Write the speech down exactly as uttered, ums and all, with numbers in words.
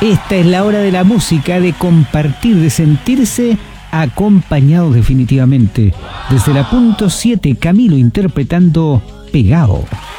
Esta es la hora de la música, de compartir, de sentirse acompañados definitivamente. Desde la punto siete, Camilo interpretando Pegado.